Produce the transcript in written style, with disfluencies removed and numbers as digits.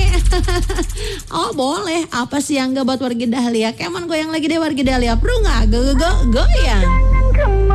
Oh boleh, apa sih yang gak buat wargi Dahlia? Kemon goyang lagi deh wargi Dahlia. Perlu gak? Goyang.